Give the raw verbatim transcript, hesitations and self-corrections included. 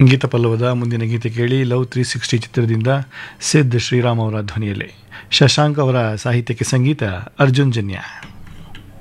ಗೀತ ಪಲ್ಲವದ ಮುಂದಿನ ಗೀತೆ ಕೇಳಿ. Love three sixty ಚಿತ್ರದಿಂದ ಸಿದ್ ಶ್ರೀರಾಮ್ ಅವರ ಧ್ವನಿಯಲ್ಲಿ, ಶಶಾಂಕ್ ಅವರ ಸಾಹಿತ್ಯಕ್ಕೆ ಸಂಗೀತ ಅರ್ಜುನ್ ಜನ್ಯ.